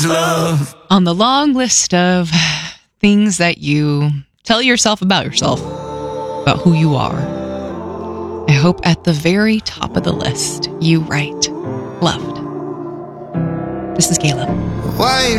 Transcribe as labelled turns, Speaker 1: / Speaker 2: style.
Speaker 1: is love.
Speaker 2: On the long list of things that you tell yourself, about who you are, I hope at the very top of the list you write loved. This is Caleb.
Speaker 1: Why